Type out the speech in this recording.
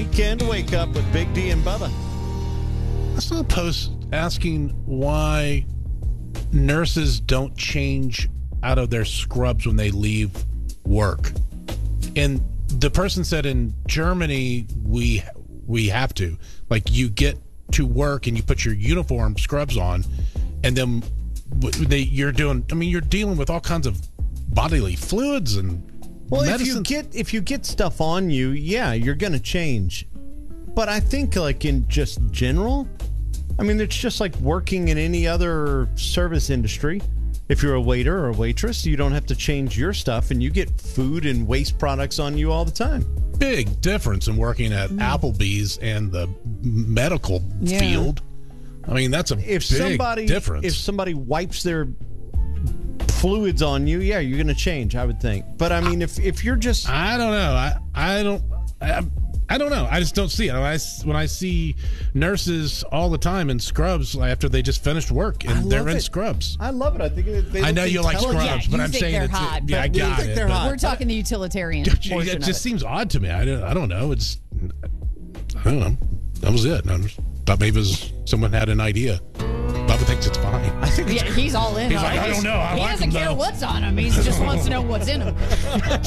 weekend wake up with Big D and Bubba. I saw a post asking why nurses don't change out of their scrubs when they leave work. And the person said in Germany, we have to. Like, you get to work and you put your uniform scrubs on, and then you're dealing with all kinds of bodily fluids and medicine. if you get stuff on you, yeah, you're going to change. But I think, like, in just general, I mean, it's just like working in any other service industry. If you're a waiter or a waitress, you don't have to change your stuff, and you get food and waste products on you all the time. Big difference in working at Applebee's and the medical field. I mean, that's a big difference. If somebody wipes their fluids on you, yeah, you're going to change, I would think. But I mean, if you're just, I don't know. I don't know. I just don't see it. When I see nurses all the time in scrubs after they just finished work and they're in scrubs. I love it. I think I know you like scrubs, but I'm saying they're hot. Yeah, I got it. They're hot. We're talking the utilitarian portion It just seems odd to me. I don't know. I don't know. That was it. I thought maybe someone had an idea. Bubba thinks it's fine. I think he's all in. He's like, I don't know. He doesn't care what's on him. He just wants to know what's in him.